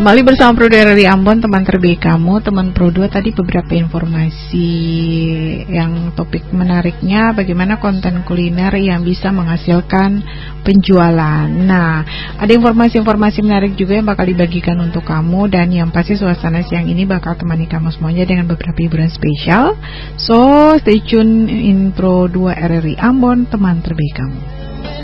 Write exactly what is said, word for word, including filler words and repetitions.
Kembali bersama Pro dua R R I Ambon, teman terbaik kamu, teman Pro dua. Tadi beberapa informasi yang topik menariknya, bagaimana konten kuliner yang bisa menghasilkan penjualan. Nah, ada informasi-informasi menarik juga yang bakal dibagikan untuk kamu, dan yang pasti suasana siang ini bakal temani kamu semuanya dengan beberapa hiburan spesial. So, stay tune in Pro dua R R I Ambon, teman terbaik kamu.